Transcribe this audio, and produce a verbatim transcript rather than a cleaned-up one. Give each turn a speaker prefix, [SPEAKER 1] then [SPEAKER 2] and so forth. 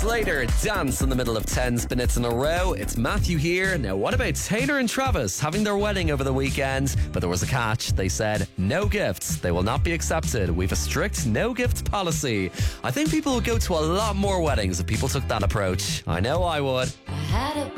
[SPEAKER 1] Slater, Dance in the middle of ten minutes in a row. It's Matthew here. Now, what about Taylor and Travis having their wedding over the weekend? But there was a catch. They said no gifts. They will not be accepted. We've a strict no gift policy. I think people would go to a lot more weddings if people took that approach. I know I would.
[SPEAKER 2] I had a